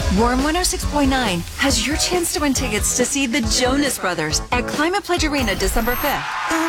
Warm 106.9 has your chance to win tickets to see the Jonas Brothers at Climate Pledge Arena December 5th.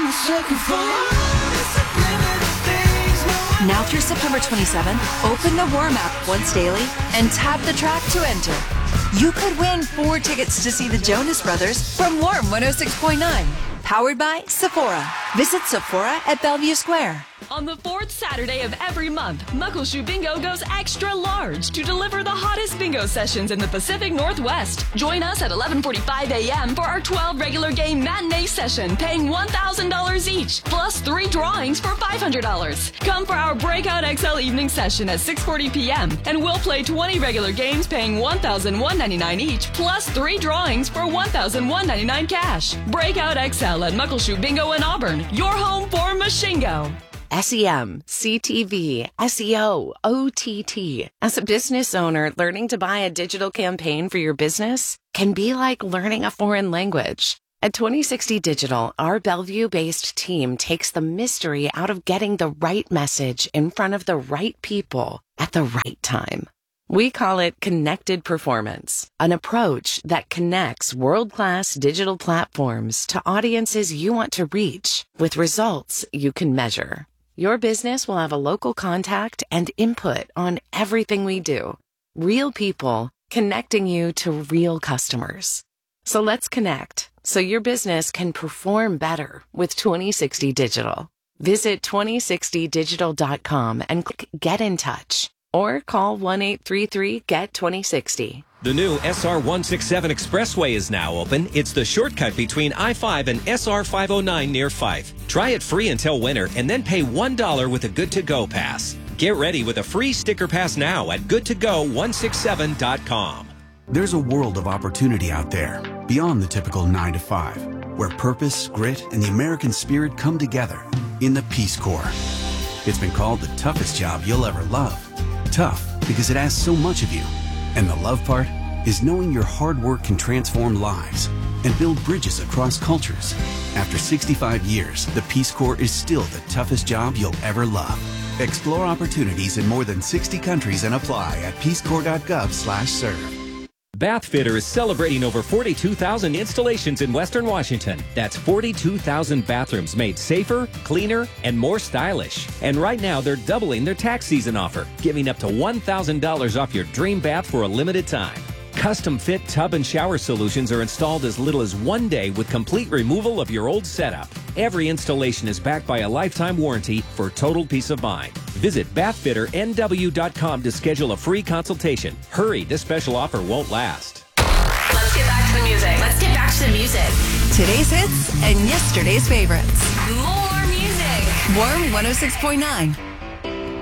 Now through September 27th, open the Warm app once daily and tap the track to enter. You could win 4 tickets to see the Jonas Brothers from Warm 106.9. Powered by Sephora. Visit Sephora at Bellevue Square. On the 4th Saturday of every month, Muckleshoot Bingo goes extra large to deliver the hottest bingo sessions in the Pacific Northwest. Join us at 11:45 a.m. for our 12 regular game matinee session, paying $1,000 each, plus 3 drawings for $500. Come for our Breakout XL evening session at 6:40 p.m., and we'll play 20 regular games paying $1,199 each, plus 3 drawings for $1,199 cash. Breakout XL at Muckleshoot Bingo in Auburn, your home for Machingo. SEM, CTV, SEO, OTT. As a business owner, learning to buy a digital campaign for your business can be like learning a foreign language. At 2060 Digital, our Bellevue-based team takes the mystery out of getting the right message in front of the right people at the right time. We call it Connected Performance, an approach that connects world-class digital platforms to audiences you want to reach with results you can measure. Your business will have a local contact and input on everything we do. Real people connecting you to real customers. So let's connect so your business can perform better with 2060 Digital. Visit 2060digital.com and click Get in Touch or call 1-833-GET-2060. The new SR 167 Expressway is now open. It's the shortcut between I-5 and SR 509 near Fife. Try it free until winter and then pay $1 with a Good To Go pass. Get ready with a free sticker pass now at goodtogo167.com. There's a world of opportunity out there beyond the typical 9 to 5, where purpose, grit, and the American spirit come together in the Peace Corps. It's been called the toughest job you'll ever love. Tough because it asks so much of you. And the love part is knowing your hard work can transform lives and build bridges across cultures. After 65 years, the Peace Corps is still the toughest job you'll ever love. Explore opportunities in more than 60 countries and apply at peacecorps.gov/serve. Bathfitter is celebrating over 42,000 installations in Western Washington. That's 42,000 bathrooms made safer, cleaner, and more stylish. And right now, they're doubling their tax season offer, giving up to $1,000 off your dream bath for a limited time. Custom fit tub and shower solutions are installed as little as 1 day with complete removal of your old setup. Every installation is backed by a lifetime warranty for total peace of mind. Visit bathfitternw.com to schedule a free consultation. Hurry, this special offer won't last. Let's get back to the music. Today's hits and yesterday's favorites. More music. Warm 106.9.